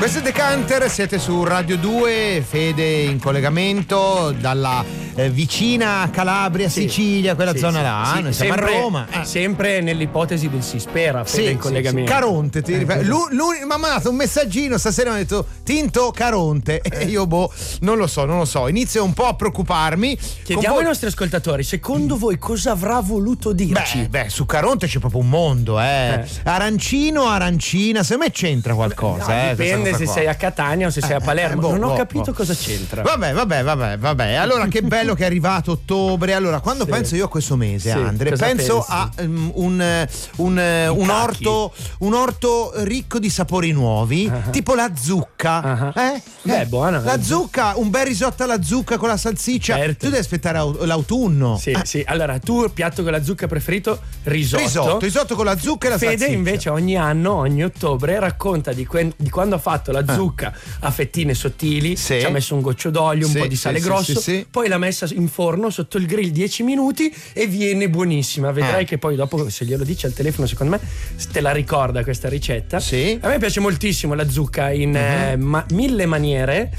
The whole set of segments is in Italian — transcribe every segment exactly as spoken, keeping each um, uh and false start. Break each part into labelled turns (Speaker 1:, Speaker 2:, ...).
Speaker 1: Questo è Decanter, siete su Radio due, Fede in collegamento dalla eh, vicina Calabria, sì, Sicilia, quella
Speaker 2: sì,
Speaker 1: zona
Speaker 2: sì,
Speaker 1: là,
Speaker 2: sì,
Speaker 1: noi siamo
Speaker 2: sempre,
Speaker 1: a Roma. Eh.
Speaker 2: Sempre nell'ipotesi del si spera, Fede,
Speaker 1: sì,
Speaker 2: in collegamento.
Speaker 1: Sì, sì. Caronte, ti ripeto. Lui, lui mi ha mandato un messaggino stasera, mi ha detto Tinto Caronte, e io boh, non lo so, non lo so, inizio un po' a preoccuparmi.
Speaker 2: Chiediamo voi... ai nostri ascoltatori, secondo voi cosa avrà voluto dirci?
Speaker 1: Beh, beh, su Caronte c'è proprio un mondo, eh. eh. Arancino, arancina, secondo me c'entra qualcosa.
Speaker 2: No,
Speaker 1: eh,
Speaker 2: dipende se
Speaker 1: qua.
Speaker 2: sei a Catania o se sei a Palermo. Eh, boh, non ho
Speaker 1: boh,
Speaker 2: capito
Speaker 1: boh.
Speaker 2: cosa c'entra.
Speaker 1: Vabbè, vabbè, vabbè, vabbè. Allora, che bello che è arrivato ottobre. Allora, quando sì. penso io a questo mese, sì, Andre, penso pensi? a um, un, un, un, orto, un orto ricco di sapori nuovi, uh-huh. tipo la zucca. Uh-huh. Eh?
Speaker 2: Beh, buona.
Speaker 1: La zucca, un bel risotto alla zucca con la salsiccia.
Speaker 2: Certo.
Speaker 1: Tu devi aspettare l'autunno.
Speaker 2: Sì,
Speaker 1: eh.
Speaker 2: sì. Allora, tu il piatto con la zucca preferito? Risotto.
Speaker 1: Risotto, risotto con la zucca e la
Speaker 2: Fede,
Speaker 1: salsiccia.
Speaker 2: Fede invece ogni anno, ogni ottobre, racconta di, que- di quando ha fatto la zucca eh. a fettine sottili, sì. ci ha messo un goccio d'olio, un sì, po' di sale sì, grosso, sì, sì. poi l'ha messa in forno sotto il grill dieci minuti e viene buonissima. Vedrai eh. che poi dopo, se glielo dici al telefono, secondo me te la ricorda questa ricetta.
Speaker 1: Sì.
Speaker 2: A me piace moltissimo la zucca in uh-huh. eh, ma- mille maniere.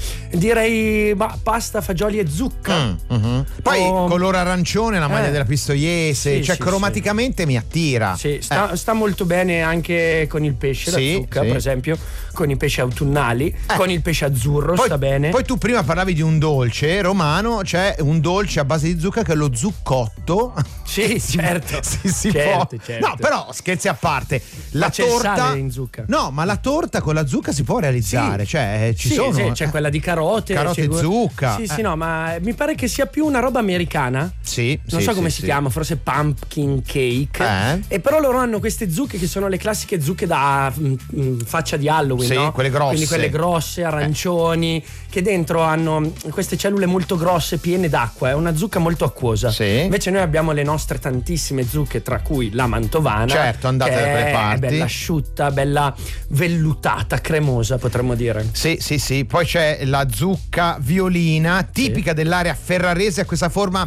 Speaker 2: Direi bah, pasta, fagioli e zucca.
Speaker 1: Mm, uh-huh. Poi oh, colore arancione, la maglia eh. della Pistoiese, sì, cioè sì, cromaticamente sì. mi attira.
Speaker 2: Sì, sta, eh. sta molto bene anche con il pesce,
Speaker 1: sì,
Speaker 2: la zucca,
Speaker 1: sì.
Speaker 2: per esempio, con i pesci autunnali, eh. con il pesce azzurro,
Speaker 1: poi,
Speaker 2: sta bene.
Speaker 1: Poi tu prima parlavi di un dolce romano, c'è un dolce a base di zucca che è lo zuccotto.
Speaker 2: Sì, certo.
Speaker 1: si, si
Speaker 2: certo,
Speaker 1: può.
Speaker 2: certo.
Speaker 1: No, però scherzi a parte, la
Speaker 2: ma c'è
Speaker 1: torta
Speaker 2: il sale in zucca.
Speaker 1: No, ma la torta con la zucca si può realizzare, sì. cioè ci
Speaker 2: sì,
Speaker 1: sono.
Speaker 2: Sì, c'è
Speaker 1: eh.
Speaker 2: quella di carote,
Speaker 1: carote e zucca.
Speaker 2: Sì,
Speaker 1: eh.
Speaker 2: sì, no, ma mi pare che sia più una roba americana.
Speaker 1: Sì,
Speaker 2: non
Speaker 1: sì,
Speaker 2: so come
Speaker 1: sì,
Speaker 2: si
Speaker 1: sì.
Speaker 2: chiama, forse pumpkin cake.
Speaker 1: Eh?
Speaker 2: E però loro hanno queste zucche che sono le classiche zucche da mh, mh, faccia di Halloween,
Speaker 1: sì,
Speaker 2: no?
Speaker 1: quelle grosse.
Speaker 2: Quindi quelle grosse, arancioni, eh. che dentro hanno queste cellule molto grosse, piene d'acqua, è una zucca molto acquosa.
Speaker 1: Sì.
Speaker 2: Invece noi abbiamo le nostre tantissime zucche, tra cui la mantovana.
Speaker 1: Certo, andate da quelle parti.
Speaker 2: È bella asciutta, bella vellutata, cremosa, potremmo dire.
Speaker 1: Sì, sì, sì. Poi c'è la zucca violina, tipica sì. dell'area ferrarese, a questa forma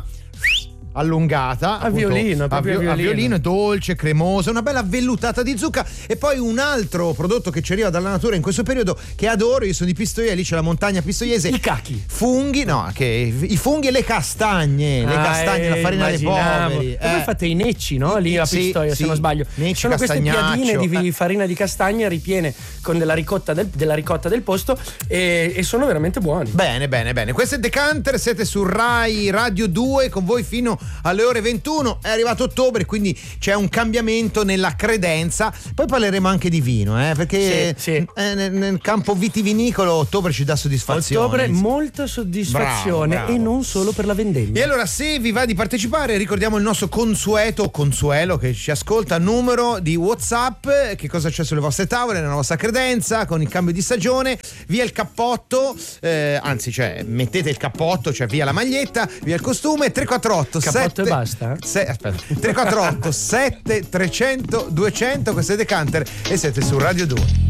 Speaker 1: allungata
Speaker 2: a violino,
Speaker 1: a, vi-
Speaker 2: violino.
Speaker 1: a violino, dolce, cremosa, una bella vellutata di zucca. E poi un altro prodotto che ci arriva dalla natura in questo periodo che adoro, io sono di Pistoia, lì c'è la montagna pistoiese,
Speaker 2: i cachi,
Speaker 1: funghi, no, che i funghi e le castagne, le
Speaker 2: ah,
Speaker 1: castagne,
Speaker 2: eh,
Speaker 1: la farina dei poveri.
Speaker 2: E voi
Speaker 1: eh.
Speaker 2: fate i necci, no? Lì a Pistoia,
Speaker 1: sì,
Speaker 2: se non sbaglio.
Speaker 1: Necci,
Speaker 2: sono queste piadine di
Speaker 1: eh.
Speaker 2: farina di castagna ripiene con della ricotta del, della ricotta del posto e, e sono veramente buoni.
Speaker 1: Bene, bene, bene. Questo è Decanter, siete su Rai Radio due con voi fino alle ore ventuno. È arrivato ottobre, quindi c'è un cambiamento nella credenza. Poi parleremo anche di vino, eh, perché
Speaker 2: sì, sì.
Speaker 1: Eh, nel, nel campo vitivinicolo ottobre ci dà soddisfazione.
Speaker 2: Ottobre molta soddisfazione, bravo, bravo. E non solo per la vendemmia.
Speaker 1: E allora, se vi va di partecipare, ricordiamo il nostro consueto consuelo che ci ascolta, numero di WhatsApp. Che cosa c'è sulle vostre tavole, nella vostra credenza con il cambio di stagione? Via il cappotto, eh, anzi, cioè mettete il cappotto, cioè via la maglietta, via il costume. Tre quattro otto
Speaker 2: cappotto
Speaker 1: sette
Speaker 2: e basta.
Speaker 1: Se, aspetta, tre quattro otto sette trecento duecento. Questo è Decanter e siete su Radio due.